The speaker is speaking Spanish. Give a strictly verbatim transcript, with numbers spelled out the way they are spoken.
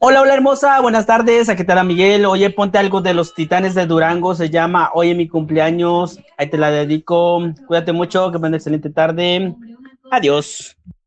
Hola, hola hermosa, buenas tardes, aquí te la Miguel. Oye, ponte algo de los Titanes de Durango, se llama Oye mi cumpleaños, ahí te la dedico. Cuídate mucho, que pasen una excelente tarde. Adiós.